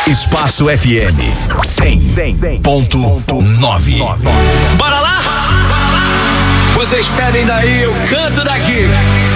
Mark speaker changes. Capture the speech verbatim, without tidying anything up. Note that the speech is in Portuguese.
Speaker 1: Espaço F M cem ponto nove.
Speaker 2: Bora lá? Vocês pedem daí, eu canto daqui.